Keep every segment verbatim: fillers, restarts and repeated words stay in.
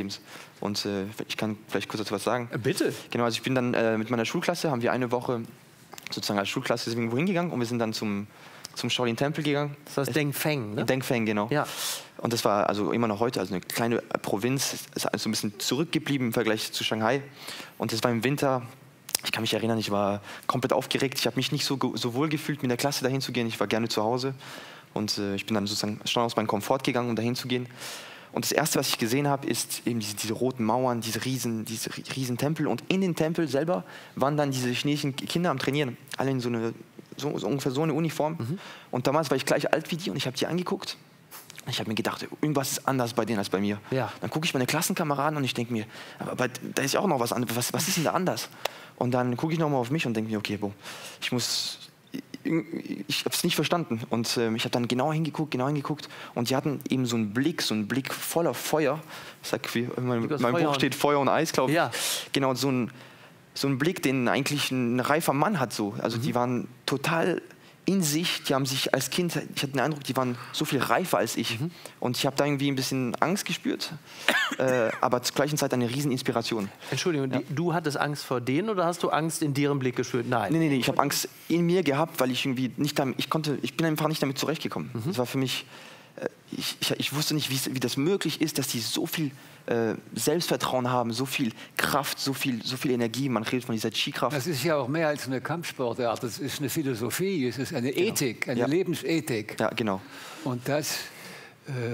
Lebens. Und äh, ich kann vielleicht kurz dazu was sagen. Bitte. Genau, also ich bin dann äh, mit meiner Schulklasse, haben wir eine Woche sozusagen als Schulklasse irgendwo hingegangen und wir sind dann zum, zum Shaolin-Tempel gegangen. Das heißt Dengfeng, ne? Dengfeng, genau. Ja. Und das war also immer noch heute, also eine kleine Provinz, ist also ein bisschen zurückgeblieben im Vergleich zu Shanghai. Und das war im Winter. Ich kann mich erinnern, ich war komplett aufgeregt. Ich habe mich nicht so, so wohl gefühlt, mit der Klasse dahin zu gehen. Ich war gerne zu Hause. Und äh, ich bin dann sozusagen schon aus meinem Komfort gegangen, um dahin zu gehen. Und das Erste, was ich gesehen habe, ist eben diese, diese roten Mauern, diese riesen, diese riesen Tempel. Und in den Tempel selber waren dann diese chinesischen Kinder am Trainieren. Alle in so, eine, so, so ungefähr so eine Uniform. Mhm. Und damals war ich gleich alt wie die und ich habe die angeguckt. Ich habe mir gedacht, irgendwas ist anders bei denen als bei mir. Ja. Dann gucke ich meine Klassenkameraden und ich denke mir, aber da ist ja auch noch was anderes. Was, was ist denn da anders? Und dann gucke ich noch mal auf mich und denke mir, okay, boah, ich muss, ich, ich habe es nicht verstanden. Und äh, ich habe dann genau hingeguckt, genau hingeguckt. Und die hatten eben so einen Blick, so einen Blick voller Feuer. Ich sag, wie in meinem, meinem Buch steht Feuer und Eis, glaube ich. Ja. Genau, so ein, so ein Blick, den eigentlich ein reifer Mann hat. So. Also mhm. die waren total in sich, die haben sich als Kind, ich hatte den Eindruck, die waren so viel reifer als ich. Mhm. Und ich habe da irgendwie ein bisschen Angst gespürt, äh, aber zur gleichen Zeit eine riesen Inspiration. Entschuldigung, ja. die, du hattest Angst vor denen oder hast du Angst in deren Blick gespürt? Nein. Nee, nee, nee, ich habe Angst in mir gehabt, weil ich irgendwie nicht damit, ich konnte, ich bin einfach nicht damit zurechtgekommen. Mhm. Das war für mich, äh, ich, ich, ich wusste nicht, wie, wie das möglich ist, dass die so viel äh, Selbstvertrauen haben, so viel Kraft, so viel, so viel Energie. Man redet von dieser Qi-Kraft. Das ist ja auch mehr als eine Kampfsportart. Das ist eine Philosophie, es ist eine Ethik, genau. eine ja. Lebensethik. Ja, genau. Und das, äh,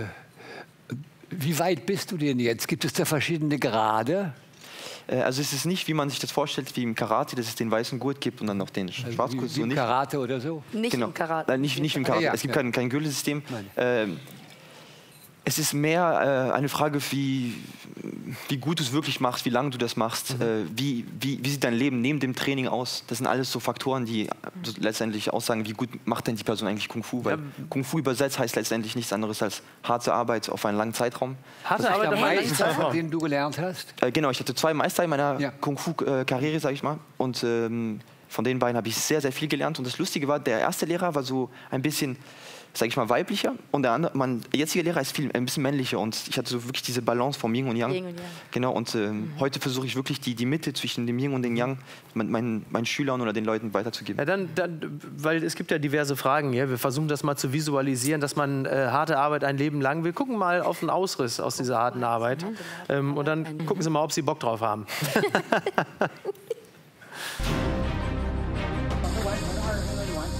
wie weit bist du denn jetzt? Gibt es da verschiedene Grade? Also es ist nicht, wie man sich das vorstellt, wie im Karate, dass es den weißen Gurt gibt und dann noch den also Schwarzgurt. Wie, wie im Karate oder so? Nicht genau. im Karate. Nein, nicht, nicht im Karate. Ah, ja, es gibt ja. kein, kein Gürtelsystem. Ähm, es ist mehr äh, eine Frage, wie, wie gut du es wirklich machst, wie lange du das machst, mhm. äh, wie, wie, wie sieht dein Leben neben dem Training aus. Das sind alles so Faktoren, die so letztendlich aussagen, wie gut macht denn die Person eigentlich Kung Fu. Weil ja. Kung Fu übersetzt heißt letztendlich nichts anderes als harte Arbeit auf einen langen Zeitraum. Harte Arbeit auf einen langen Zeitraum, den du gelernt hast? Äh, genau, ich hatte zwei Meister in meiner ja. Kung Fu-Karriere, sage ich mal. Und ähm, von den beiden habe ich sehr, sehr viel gelernt. Und das Lustige war, der erste Lehrer war so ein bisschen, sage ich mal, weiblicher und der andere, mein jetziger Lehrer ist viel, ein bisschen männlicher und ich hatte so wirklich diese Balance vom Yin und Yang. Yin und Yang. Genau, und äh, mhm. heute versuche ich wirklich die, die Mitte zwischen dem Yin und dem Yang meinen, meinen Schülern oder den Leuten weiterzugeben. Ja, dann, dann, weil es gibt ja diverse Fragen hier. Wir versuchen das mal zu visualisieren, dass man äh, harte Arbeit ein Leben lang. Wir gucken mal auf einen Ausriss aus dieser harten Arbeit ähm, und dann gucken Sie mal, ob Sie Bock drauf haben.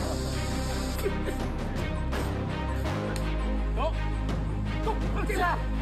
Go! Go!